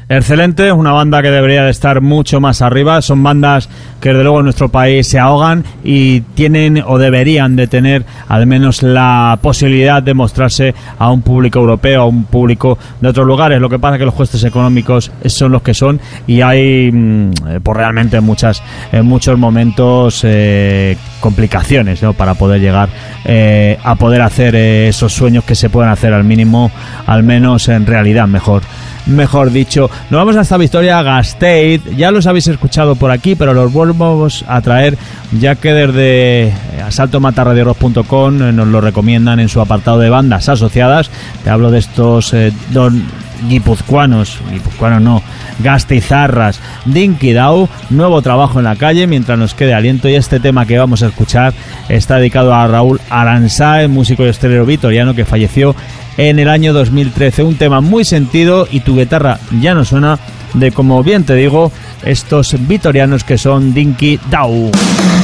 Excelente, una banda que debería de estar mucho más arriba. Son bandas que desde luego en nuestro país se ahogan y tienen o deberían de tener al menos la posibilidad de mostrarse a un público europeo, a un público de otros lugares. Lo que pasa es que los costes económicos son los que son y hay pues realmente en muchos momentos complicaciones, ¿no?, para poder llegar a poder hacer esos sueños que se pueden hacer al mínimo, al menos en realidad, mejor dicho. Nos vamos a esta Vitoria Gasteiz. Ya los habéis escuchado por aquí, pero los volvemos a traer, ya que desde asaltomatarradiorock.com nos lo recomiendan en su apartado de bandas asociadas. Te hablo de estos guipuzcoanos no, gasteizarras, Dinky Dau, nuevo trabajo en la calle mientras nos quede aliento, y este tema que vamos a escuchar está dedicado a Raúl Aranzáez, músico y estelero vitoriano que falleció en el año 2013. Un tema muy sentido y tu guitarra ya no suena de, como bien te digo, estos vitorianos que son Dinky Dau.